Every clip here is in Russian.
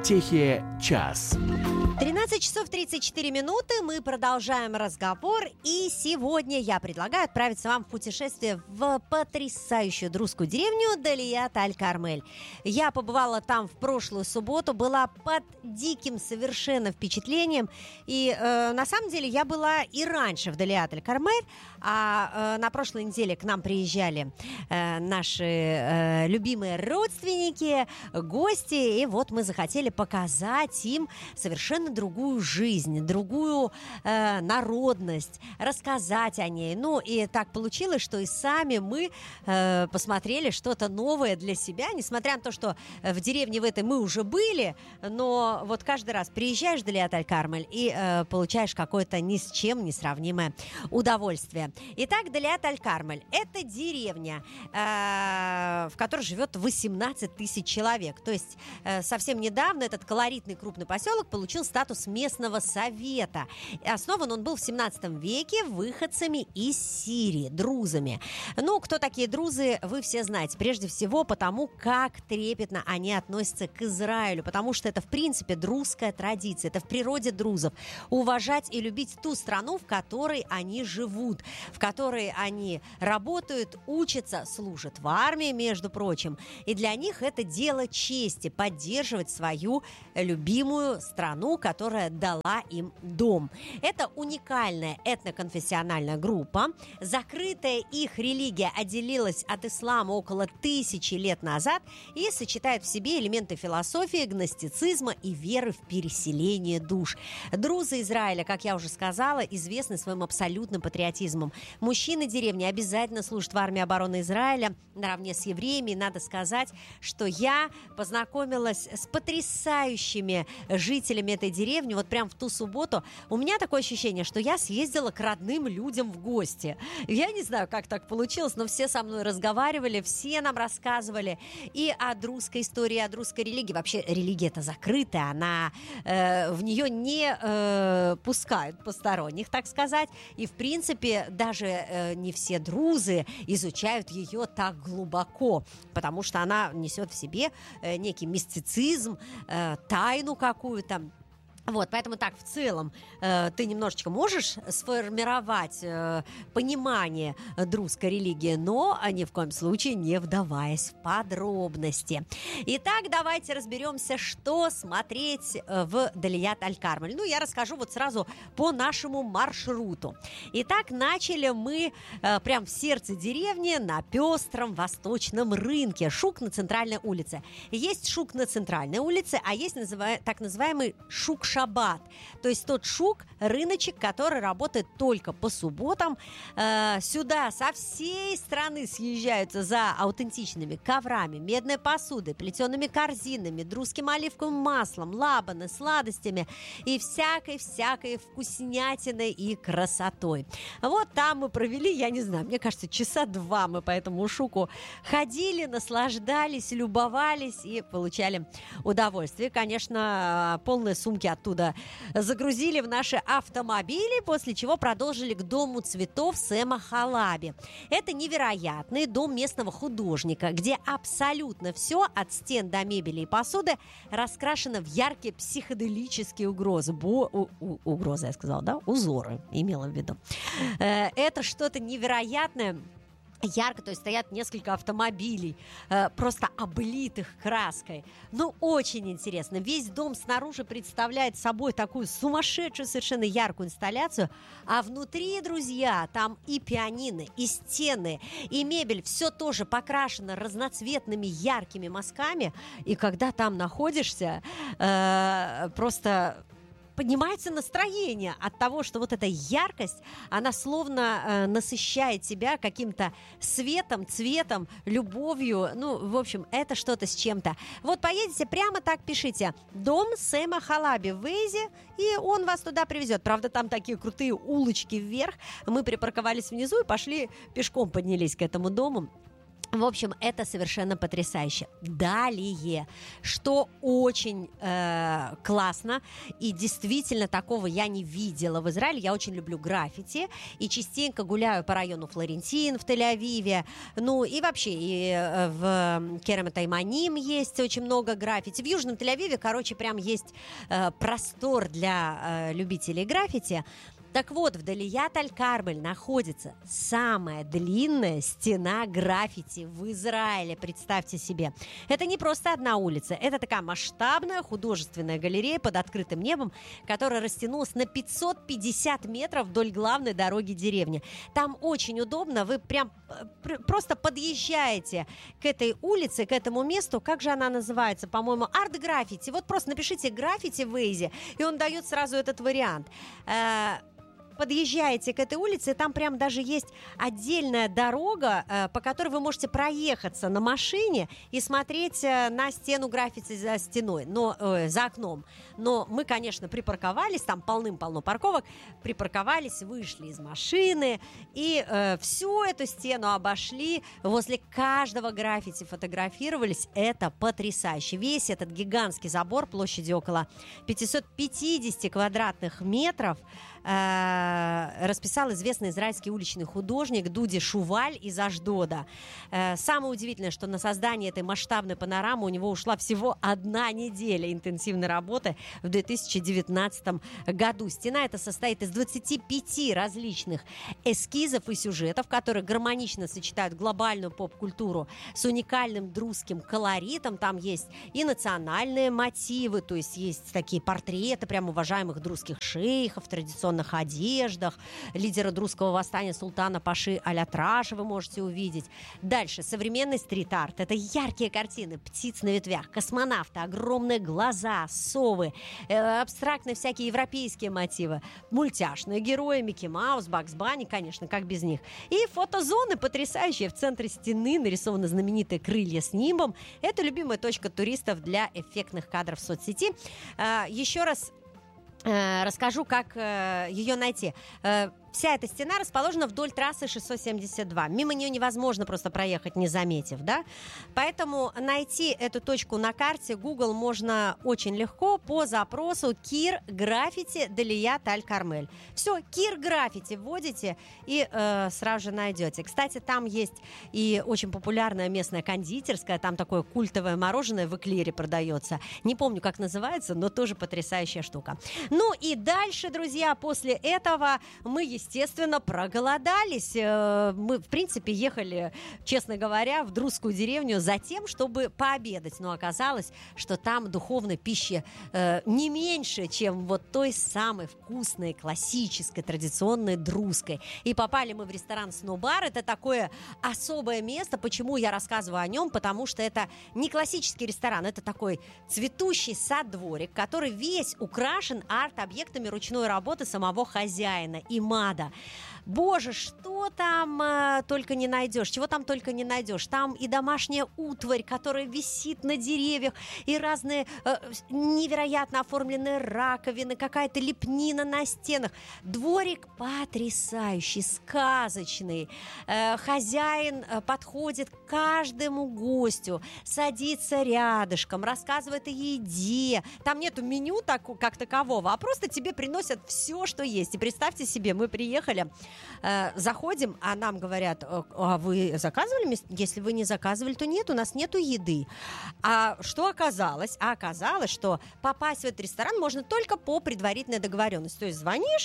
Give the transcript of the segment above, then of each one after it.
Потехи час. 13 часов 34 минуты, мы продолжаем разговор, и сегодня я предлагаю отправиться вам в путешествие в потрясающую друзскую деревню Далият-аль-Кармель. Я побывала там в прошлую субботу, была под диким совершенно впечатлением, и на самом деле я была и раньше в Далият-аль-Кармель, а на прошлой неделе к нам приезжали наши любимые родственники, гости, и вот мы захотели показать им совершенно другую жизнь, другую народность, рассказать о ней. Ну, и так получилось, что и сами мы посмотрели что-то новое для себя, несмотря на то, что в деревне в этой мы уже были, но вот каждый раз приезжаешь в Далият-аль-Кармель и получаешь какое-то ни с чем не сравнимое удовольствие. Итак, Далият-аль-Кармель – это деревня, в которой живет 18 тысяч человек. То есть совсем недавно этот колоритный крупный поселок получил статус местного совета. Основан он был в 17 веке выходцами из Сирии, друзами. Ну, кто такие друзы, вы все знаете. Прежде всего потому, как трепетно они относятся к Израилю, потому что это, в принципе, друзская традиция, это в природе друзов. Уважать и любить ту страну, в которой они живут, в которой они работают, учатся, служат в армии, между прочим. И для них это дело чести поддерживать свою любимую страну, которая дала им дом. Это уникальная этноконфессиональная группа. Закрытая их религия отделилась от ислама около 1000 лет назад и сочетает в себе элементы философии, гностицизма и веры в переселение душ. Друзы Израиля, как я уже сказала, известны своим абсолютным патриотизмом. Мужчины деревни обязательно служат в армии обороны Израиля наравне с евреями. Надо сказать, что я познакомилась с потрясающими жителями этой деревни. Вот прям в ту субботу у меня такое ощущение, что я съездила к родным людям в гости. Я не знаю, как так получилось, но все со мной разговаривали, все нам рассказывали и о друзской истории, о друзской религии. Вообще религия-то закрытая, она в нее не пускают посторонних, так сказать. И, в принципе, даже не все друзы изучают ее так глубоко, потому что она несет в себе некий мистицизм, тайну какую-то. Вот, поэтому так, в целом, ты немножечко можешь сформировать понимание друзской религии, но ни в коем случае не вдаваясь в подробности. Итак, давайте разберемся, что смотреть в Далият-аль-Кармель. Ну, я расскажу вот сразу по нашему маршруту. Итак, начали мы прямо в сердце деревни на пестром восточном рынке. Шук на центральной улице. Есть шук на центральной улице, а есть так называемый шук-шаббат. То есть тот шук, рыночек, который работает только по субботам. Сюда со всей страны съезжаются за аутентичными коврами, медной посудой, плетеными корзинами, друзским оливковым маслом, лабаны, сладостями и всякой вкуснятиной и красотой. Вот там мы провели, я не знаю, мне кажется, часа 2 мы по этому шуку ходили, наслаждались, любовались и получали удовольствие. Конечно, полные сумки оттуда загрузили в наши автомобили, после чего продолжили к Дому цветов Сэма Халаби. Это невероятный дом местного художника, где абсолютно все, от стен до мебели и посуды, раскрашено в яркие психоделические угрозы. Угрозы, я сказала, да? Узоры, имела в виду. Это что-то невероятное. Ярко, то есть стоят несколько автомобилей, просто облитых краской. Ну, очень интересно. Весь дом снаружи представляет собой такую сумасшедшую, совершенно яркую инсталляцию. А внутри, друзья, там и пианино, и стены, и мебель. Все тоже покрашено разноцветными яркими мазками. И когда там находишься, просто поднимается настроение от того, что вот эта яркость, она словно насыщает тебя каким-то светом, цветом, любовью. Ну, в общем, это что-то с чем-то. Вот поедете, прямо так пишите: «Дом Сэма Халаби» в Вейзе, и он вас туда привезет. Правда, там такие крутые улочки вверх. Мы припарковались внизу и пошли пешком, поднялись к этому дому. В общем, это совершенно потрясающе. Далее, что очень классно, и действительно такого я не видела в Израиле, я очень люблю граффити, и частенько гуляю по району Флорентин в Тель-Авиве, ну и вообще и в Керем-ат-Тайманим есть очень много граффити. В Южном Тель-Авиве, короче, прям есть простор для любителей граффити. Так вот, в Далият Аль-Кармель находится самая длинная стена граффити в Израиле, представьте себе. Это не просто одна улица, это такая масштабная художественная галерея под открытым небом, которая растянулась на 550 метров вдоль главной дороги деревни. Там очень удобно, вы прям просто подъезжаете к этой улице, к этому месту, как же она называется, по-моему, арт-граффити. Вот просто напишите граффити в Waze, и он дает сразу этот вариант. Подъезжаете к этой улице, и там прям даже есть отдельная дорога, по которой вы можете проехаться на машине и смотреть на стену граффити за стеной, за окном. Но мы, конечно, припарковались, там полным-полно парковок, припарковались, вышли из машины и всю эту стену обошли, возле каждого граффити фотографировались. Это потрясающе. Весь этот гигантский забор площадью около 550 квадратных метров расписал известный израильский уличный художник Дуди Шуваль из Ашдода. Самое удивительное, что на создание этой масштабной панорамы у него ушла всего 1 неделя интенсивной работы в 2019 году. Стена эта состоит из 25 различных эскизов и сюжетов, которые гармонично сочетают глобальную поп-культуру с уникальным друзским колоритом. Там есть и национальные мотивы, то есть есть такие портреты прям уважаемых друзских шейхов, традиционных одеждах, лидера друзского восстания султана Паши Аль-Атраша вы можете увидеть. Дальше современный стрит-арт. Это яркие картины птиц на ветвях, космонавты, огромные глаза, совы, абстрактные всякие европейские мотивы, мультяшные герои, Микки Маус, Бакс Банни, конечно, как без них. И фотозоны потрясающие. В центре стены нарисованы знаменитые крылья с нимбом. Это любимая точка туристов для эффектных кадров в соцсети. Еще раз расскажу, как ее найти. Вся эта стена расположена вдоль трассы 672. Мимо нее невозможно просто проехать, не заметив, да? Поэтому найти эту точку на карте Google можно очень легко по запросу Кир Граффити Далият Аль-Кармель. Все, Кир Граффити вводите и сразу же найдете. Кстати, там есть и очень популярная местная кондитерская, там такое культовое мороженое в эклере продается. Не помню, как называется, но тоже потрясающая штука. Ну и дальше, друзья, после этого мы, естественно, проголодались. Мы, в принципе, ехали, честно говоря, в друзскую деревню за тем, чтобы пообедать. Но оказалось, что там духовной пищи не меньше, чем вот той самой вкусной, классической, традиционной друзской. И попали мы в ресторан «Снобар». Это такое особое место. Почему я рассказываю о нем? Потому что это не классический ресторан. Это такой цветущий сад-дворик, который весь украшен арт-объектами ручной работы самого хозяина Имада. Боже, что там только не найдешь, чего там только не найдешь. Там и домашняя утварь, которая висит на деревьях, и разные невероятно оформленные раковины, какая-то лепнина на стенах. Дворик потрясающий, сказочный. Хозяин подходит к каждому гостю, садится рядышком, рассказывает о еде. Там нету меню как такового, а просто тебе приносят все, что есть. И представьте себе, мы приехали, заходим, а нам говорят: а вы заказывали? Если вы не заказывали, то нет, у нас нету еды. А что оказалось? А оказалось, что попасть в этот ресторан можно только по предварительной договоренности. То есть звонишь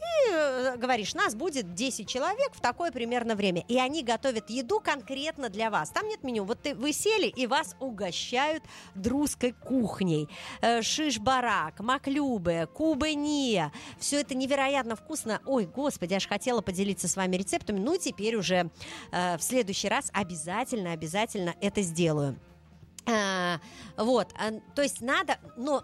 и говоришь: нас будет 10 человек в такое примерно время. И они готовят еду конкретно для вас. Там нет меню. Вот вы сели, и вас угощают друзской кухней. Шиш-барак, маклюбе, кубения. Все это невероятно вкусно. Ой, господи, аж хотела поделиться с вами рецептами. Ну, теперь уже в следующий раз обязательно это сделаю. Вот, то есть надо, но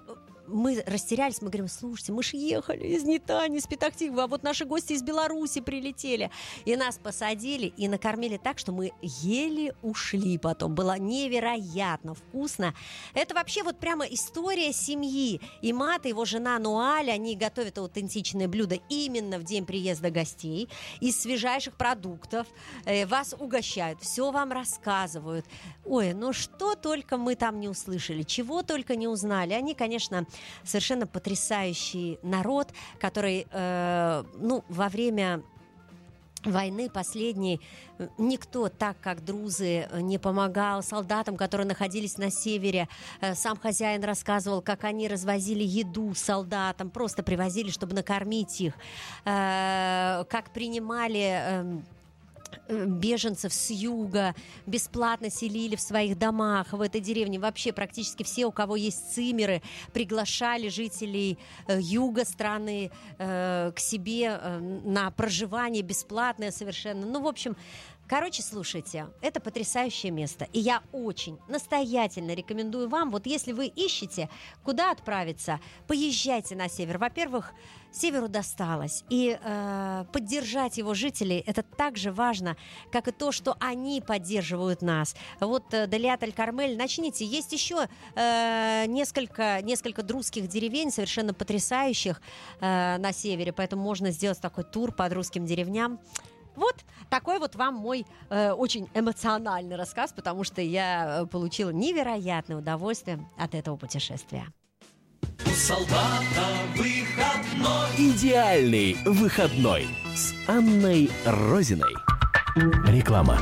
мы растерялись, мы говорим, слушайте, мы же ехали из Нетани, из Петахтиквы, а вот наши гости из Беларуси прилетели. И нас посадили и накормили так, что мы еле ушли потом. Было невероятно вкусно. Это вообще вот прямо история семьи. Имат и его жена Нуаль, они готовят аутентичные блюда именно в день приезда гостей. Из свежайших продуктов. Вас угощают, все вам рассказывают. Ой, ну что только мы там не услышали, чего только не узнали. Они, конечно, совершенно потрясающий народ, который, во время войны последней никто так, как друзы, не помогал солдатам, которые находились на севере. Сам хозяин рассказывал, как они развозили еду солдатам, просто привозили, чтобы накормить их, как принимали беженцев с юга, бесплатно селили в своих домах в этой деревне. Вообще практически все, у кого есть циммеры, приглашали жителей юга страны к себе на проживание бесплатное совершенно. Ну, в общем, короче, слушайте, это потрясающее место. И я очень настоятельно рекомендую вам, вот если вы ищете, куда отправиться, поезжайте на север. Во-первых, северу досталось. И поддержать его жителей – это так же важно, как и то, что они поддерживают нас. Вот Далиат Аль-Кармель, начните. Есть еще несколько друзских деревень, совершенно потрясающих на севере. Поэтому можно сделать такой тур по друзским деревням. Вот такой вот вам мой очень эмоциональный рассказ, потому что я получила невероятное удовольствие от этого путешествия. У солдата выходной. Идеальный выходной с Анной Розиной. Реклама.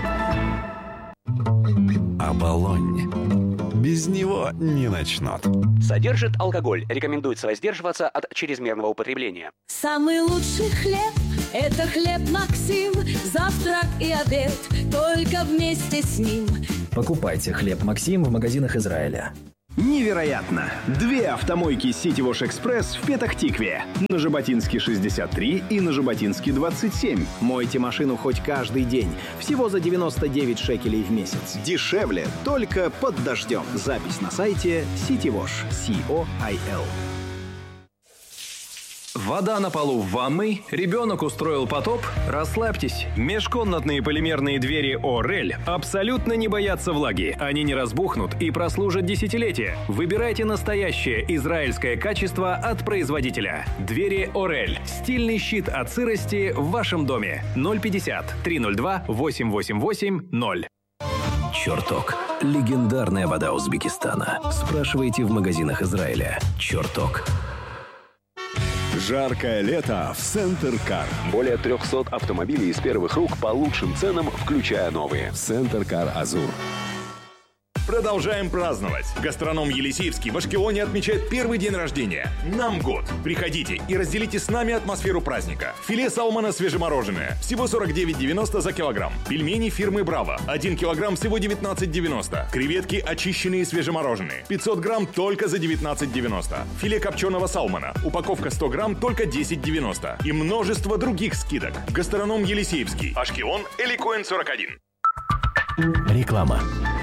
Оболонь. Без него не начнут. Содержит алкоголь. Рекомендуется воздерживаться от чрезмерного употребления. Самый лучший хлеб – это хлеб Максим. Завтрак и обед только вместе с ним. Покупайте хлеб Максим в магазинах Израиля. Невероятно! 2 автомойки City Wash Express в Петахтикве. На Жаботинске 63 и на Жаботинске 27. Мойте машину хоть каждый день. Всего за 99 шекелей в месяц. Дешевле только под дождем. Запись на сайте City Wash. C-O-I-L. Вода на полу в ванной, ребенок устроил потоп, расслабьтесь. Межкомнатные полимерные двери Орель абсолютно не боятся влаги, они не разбухнут и прослужат десятилетия. Выбирайте настоящее израильское качество от производителя. Двери Орель. Стильный щит от сырости в вашем доме. 050-302-888-0. Чертог. Легендарная вода Узбекистана. Спрашивайте в магазинах Израиля. Чертог. Жаркое лето в Центр Кар. Более 300 автомобилей из первых рук по лучшим ценам, включая новые. Центр Кар Азур. Продолжаем праздновать. Гастроном Елисеевский в Ашкелоне отмечает первый день рождения. Нам год. Приходите и разделите с нами атмосферу праздника. Филе салмона свежемороженое. Всего 49,90 за килограмм. Пельмени фирмы Браво. 1 килограмм всего 19,90. Креветки очищенные и свежемороженые. 500 грамм только за 19,90. Филе копченого салмона. Упаковка 100 грамм только 10,90. И множество других скидок. Гастроном Елисеевский. Ашкелон, Эликоин 41. Реклама.